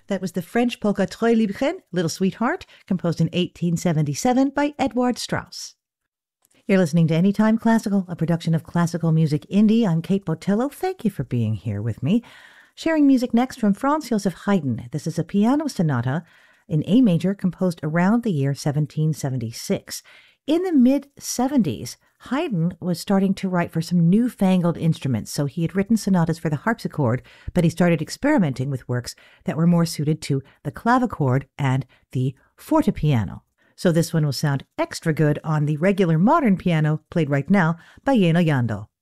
That was the French polka Très Liebchen, Little Sweetheart, composed in 1877 by Edward Strauss. You're listening to Anytime Classical, a production of Classical Music Indie. I'm Kate Botello. Thank you for being here with me. Sharing music next from Franz Joseph Haydn. This is a piano sonata in A major composed around the year 1776. In the mid-70s, Haydn was starting to write for some newfangled instruments, so he had written sonatas for the harpsichord, but he started experimenting with works that were more suited to the clavichord and the fortepiano. So this one will sound extra good on the regular modern piano played right now by Jeno Jandl.